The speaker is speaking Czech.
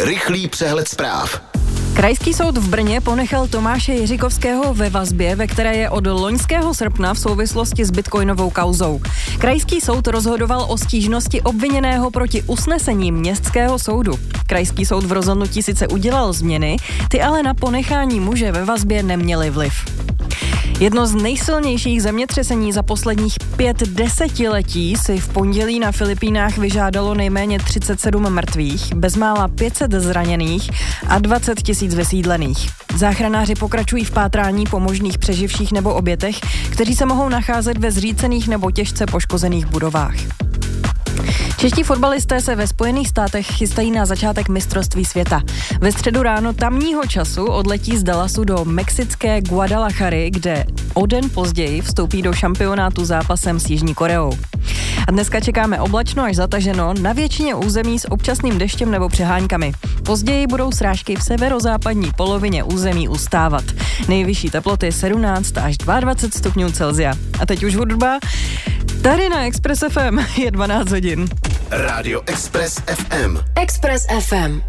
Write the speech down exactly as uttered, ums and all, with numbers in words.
Rychlý přehled zpráv. Krajský soud v Brně ponechal Tomáše Jiříkovského ve vazbě, ve které je od loňského srpna v souvislosti s bitcoinovou kauzou. Krajský soud rozhodoval o stížnosti obviněného proti usnesení městského soudu. Krajský soud v rozhodnutí sice udělal změny, ty ale na ponechání muže ve vazbě neměly vliv. Jedno z nejsilnějších zemětřesení za posledních pět desetiletí si v pondělí na Filipínách vyžádalo nejméně třicet sedm mrtvých, bezmála pět set zraněných a dvacet tisíc vysídlených. Záchranáři pokračují v pátrání po možných přeživších nebo obětech, kteří se mohou nacházet ve zřícených nebo těžce poškozených budovách. Čeští fotbalisté se ve Spojených státech chystají na začátek mistrovství světa. Ve středu ráno tamního času odletí z Dallasu do mexické Guadalajary, kde o den později vstoupí do šampionátu zápasem s Jižní Koreou. A dneska čekáme oblačno až zataženo, na většině území s občasným deštěm nebo přeháňkami. Později budou srážky v severozápadní polovině území ustávat. Nejvyšší teploty sedmnáct až dvacet dva stupňů Celsia. A teď už hudba. Tady na Express ef em je dvanáct hodin. Rádio Express ef em. Express ef em.